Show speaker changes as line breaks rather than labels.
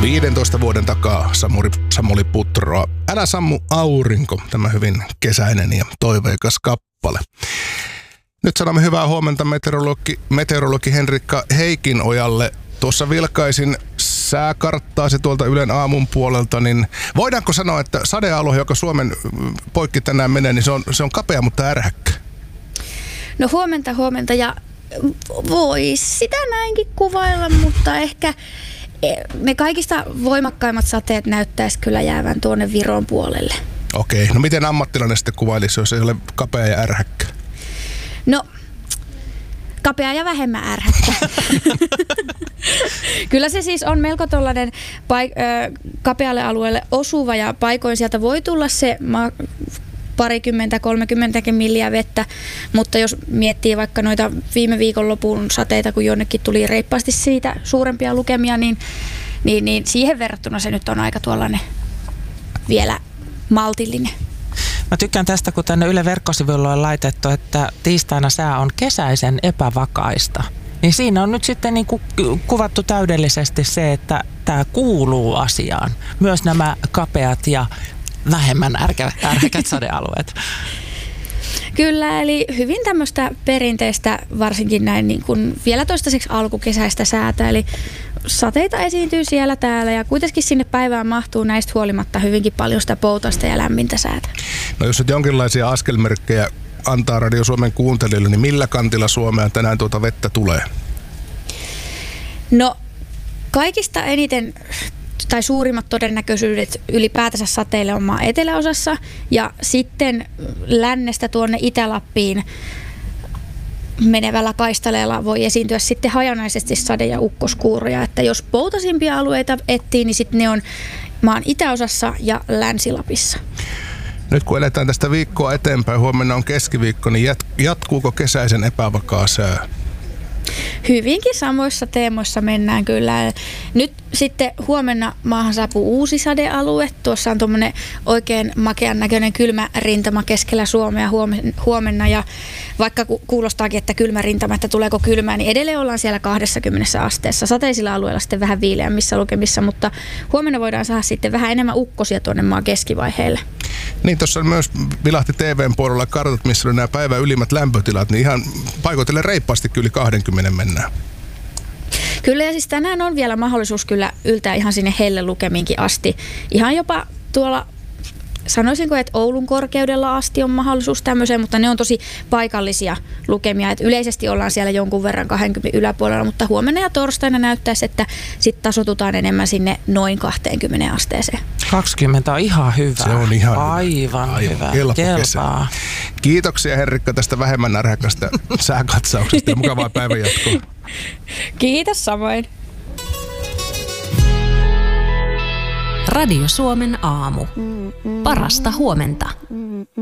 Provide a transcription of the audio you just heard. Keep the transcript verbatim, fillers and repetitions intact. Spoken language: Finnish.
viidentoista vuoden takaa Samuli, Samuli Putroa. Älä sammu aurinko, tämä hyvin kesäinen ja toiveikas kappale. Nyt sanomme hyvää huomenta meteorologi, meteorologi Henrikka Heikinojalle. Tuossa vilkaisin sääkarttaasi tuolta Ylen aamun puolelta, niin voidaanko sanoa, että sadealue, joka Suomen poikki tänään menee, niin se on, se on kapea, mutta ärhäkkä?
No huomenta, huomenta ja voisi sitä näinkin kuvailla, mutta ehkä ne kaikista voimakkaimmat sateet näyttäisi kyllä jäävän tuonne Viron puolelle.
Okei, no miten ammattilainen sitten kuvailisi, jos ei ole kapea ja ärhäkkä?
No, kapea ja vähemmän ärhäkkä. Kyllä se siis on melko tollainen paik- ö, kapealle alueelle osuva ja paikoin sieltä voi tulla se ma- parikymmentä, kolmekymmentäkin milliä vettä, mutta jos miettii vaikka noita viime viikonlopun sateita, kun jonnekin tuli reippaasti siitä suurempia lukemia, niin, niin, niin siihen verrattuna se nyt on aika tuollainen vielä maltillinen.
Mä tykkään tästä, kun tänne Yle verkkosivuilla on laitettu, että tiistaina sää on kesäisen epävakaista. Niin siinä on nyt sitten niin kuin kuvattu täydellisesti se, että tämä kuuluu asiaan. Myös nämä kapeat ja vähemmän ärhäkät sadealueet.
Kyllä, eli hyvin tämmöistä perinteistä, varsinkin näin niin kuin vielä toistaiseksi alkukesäistä säätä, eli sateita esiintyy siellä täällä ja kuitenkin sinne päivään mahtuu näistä huolimatta hyvinkin paljon sitä poutasta ja lämmintä säätä. No
jos nyt jonkinlaisia askelmerkkejä antaa Radio Suomen kuuntelijoille, niin millä kantilla Suomea tänään tuota vettä tulee?
No kaikista eniten tai suurimmat todennäköisyydet ylipäätänsä sateille on maan eteläosassa ja sitten lännestä tuonne Itä-Lappiin menevällä kaistaleella voi esiintyä sitten hajanaisesti sade- ja ukkoskuuroja, että jos poutaisimpia alueita etsii, niin sitten ne on maan itäosassa ja Länsi-Lapissa.
Nyt kun eletään tästä viikkoa eteenpäin, huomenna on keskiviikko, niin jatkuuko kesäisen epävakaa sää?
Hyvinkin samoissa teemoissa mennään kyllä. Nyt sitten huomenna maahan saapuu uusi sadealue. Tuossa on tuommoinen oikein makean näköinen kylmä rintama keskellä Suomea huomenna. Ja vaikka kuulostaakin, että kylmä rintama, että tuleeko kylmää, niin edelleen ollaan siellä kaksikymmentä asteessa. Sateisilla alueilla sitten vähän viileämmissä lukemissa, mutta huomenna voidaan saada sitten vähän enemmän ukkosia tuonne maan keskivaiheelle.
Niin, tuossa myös vilahti T V:n puolella kartat, missä oli nämä päivän ylimmät lämpötilat, niin ihan paikoitellen reippaasti yli kaksikymmentä mennään.
Kyllä, ja siis tänään on vielä mahdollisuus kyllä yltää ihan sinne hellelukemiinkin asti. Ihan jopa tuolla, sanoisinko, että Oulun korkeudella asti on mahdollisuus tämmöiseen, mutta ne on tosi paikallisia lukemia. Et yleisesti ollaan siellä jonkun verran kaksikymmentä yläpuolella, mutta huomenna ja torstaina näyttäisi, että sitten tasotutaan enemmän sinne noin kaksikymmentä asteeseen.
kaksikymmentä on ihan hyvä.
Se on ihan
Aivan
hyvä.
hyvä.
Aivan
Kelpaa.
Kiitoksia Henrikka tästä vähemmän ärhäkästä sääkatsauksesta ja mukavaa päivän jatkoa.
Kiitos samoin.
Radio Suomen aamu. Parasta huomenta.